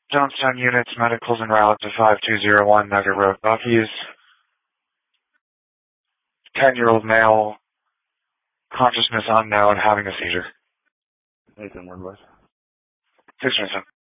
Johnstown units, medicals en route to 5201 Nugget Road, Bucky's. 10-year-old male, consciousness unknown, having a seizure. Nathan, word was. 607.